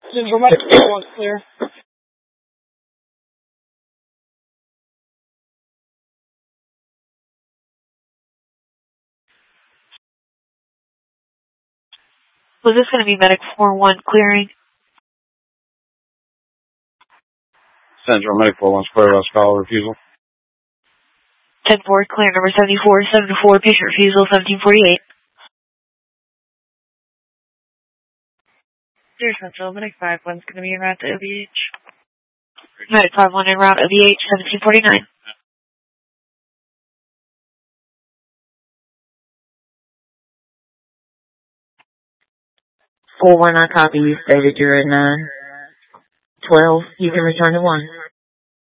Central Medic 41's clear. Was this going to be Medic 41 clearing? Central Medic 41's clear, last call, refusal. 10-4, clear number 74, 7-4, patient refusal, 1748. Dear Central, Medic 51's going to be en route to OVH. Medic 51 en route, OVH, 1749. 4-1, I copy you. Stated you're in 12. You can return to 1.